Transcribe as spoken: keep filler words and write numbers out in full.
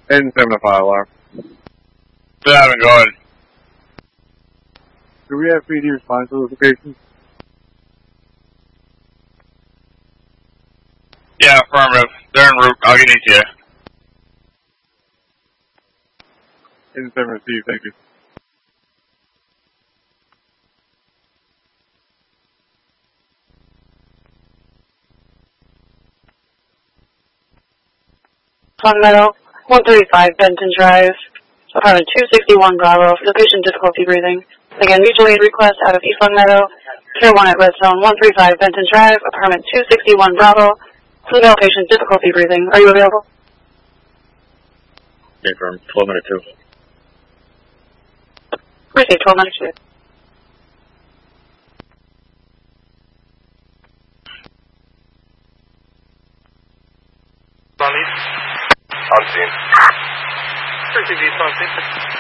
N seven to five alarm. Still haven't gone. Do we have P D response to those locations? Yeah, affirmative. They're en route. I'll get into you. N seven received, thank you. Sun Meadow, one thirty-five Benton Drive, apartment two sixty-one Bravo, for the patient difficulty breathing. Again, mutual aid request out of East Long Meadow, Tier one at Redstone, one thirty-five Benton Drive, apartment two sixty-one Bravo, female patient difficulty breathing. Are you available? Confirm, twelve minute two. Receive twelve minutes two. On scene. Receive East on scene.